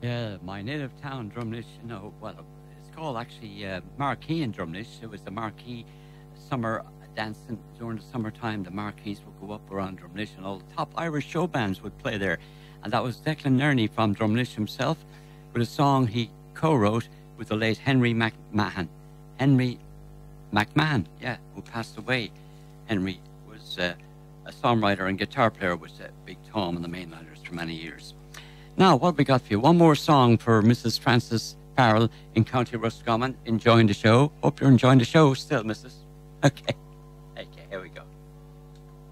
Yeah, my native town, Drumnish, well, it's called actually Marquee in Drumnish. It was the Marquee summer dancing during the summertime. The Marquees would go up around Drumnish and all the top Irish show bands would play there. And that was Declan Nerney from Drumnish himself with a song he co-wrote with the late Henry McMahon. Henry McMahon, yeah, who passed away. Henry was a songwriter and guitar player with Big Tom and the Mainlanders for many years. Now, what have we got for you? One more song for Mrs. Frances Farrell in County Roscommon, enjoying the show. Hope you're enjoying the show still, Mrs. Okay.